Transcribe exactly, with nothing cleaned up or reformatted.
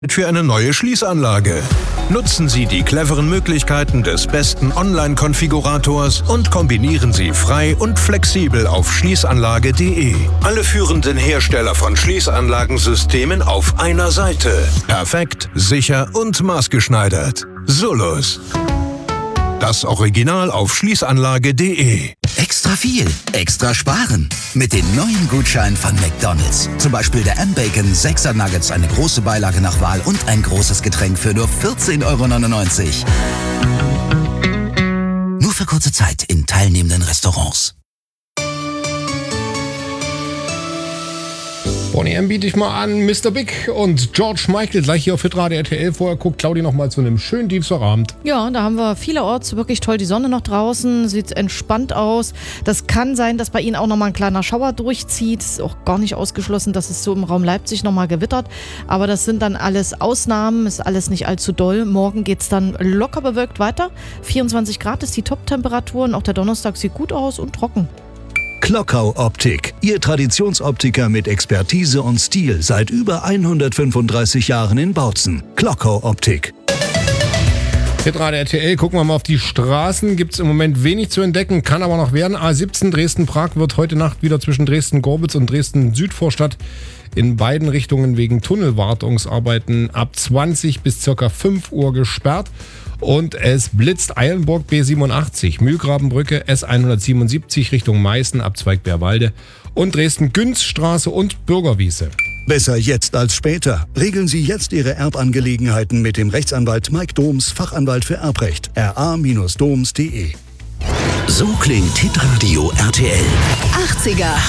für eine neue Schließanlage. Nutzen Sie die cleveren Möglichkeiten des besten Online-Konfigurators und kombinieren Sie frei und flexibel auf schließanlage punkt de. Alle führenden Hersteller von Schließanlagensystemen auf einer Seite. Perfekt, sicher und maßgeschneidert. Solus. Das Original auf schließanlage punkt de. Extra viel, extra sparen. Mit den neuen Gutscheinen von McDonald's. Zum Beispiel der M-Bacon sechser Nuggets, eine große Beilage nach Wahl und ein großes Getränk für nur vierzehn Euro neunundneunzig. Nur für kurze Zeit in teilnehmenden Restaurants. Bonnie M biete ich mal an, Mister Big und George Michael gleich hier auf Hitradio R T L. Vorher guckt Claudi noch mal zu einem schönen Dienstagabend. Ja, da haben wir vielerorts wirklich toll die Sonne noch draußen, sieht entspannt aus. Das kann sein, dass bei Ihnen auch noch mal ein kleiner Schauer durchzieht. Ist auch gar nicht ausgeschlossen, dass es so im Raum Leipzig noch mal gewittert. Aber das sind dann alles Ausnahmen, ist alles nicht allzu doll. Morgen geht's dann locker bewölkt weiter. vierundzwanzig Grad ist die Top-Temperatur und auch der Donnerstag sieht gut aus und trocken. Klockau Optik, Ihr Traditionsoptiker mit Expertise und Stil seit über hundertfünfunddreißig Jahren in Bautzen. Klockau Optik. Hitradio R T L, gucken wir mal auf die Straßen. Gibt es im Moment wenig zu entdecken, kann aber noch werden. A siebzehn Dresden-Prag wird heute Nacht wieder zwischen Dresden-Gorbitz und Dresden-Südvorstadt in beiden Richtungen wegen Tunnelwartungsarbeiten ab zwanzig bis circa fünf Uhr gesperrt. Und es blitzt Eilenburg B siebenundachtzig, Mühlgrabenbrücke S hundertsiebenundsiebzig Richtung Meißen, Abzweig Bärwalde und Dresden-Günzstraße und Bürgerwiese. Besser jetzt als später. Regeln Sie jetzt Ihre Erbangelegenheiten mit dem Rechtsanwalt Mike Doms, Fachanwalt für Erbrecht. r a Bindestrich doms punkt de. So klingt Hitradio R T L. achtziger